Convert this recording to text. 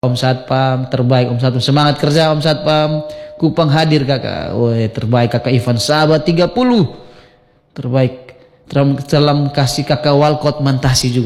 Om Satpam, terbaik Om Satpam. Semangat kerja Om Satpam. Kupang hadir kakak. Woi, terbaik kakak Ivan Sahabat 30. Terbaik. Dalam kasih kakak Walcott Mantasi juga.